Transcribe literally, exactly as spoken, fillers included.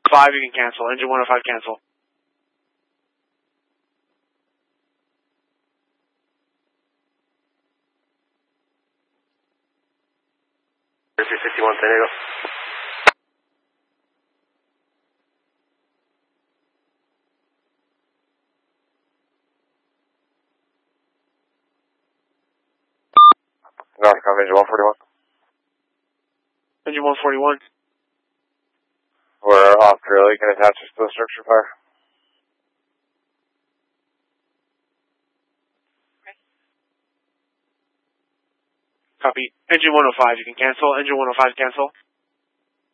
five, you can cancel. Engine one oh five, cancel. three sixty-one, San Diego. Northcom, engine one forty-one. Engine one forty-one. We're off trail. You can attach us to the structure fire. Copy. Engine one oh five, you can cancel. Engine one oh five, cancel.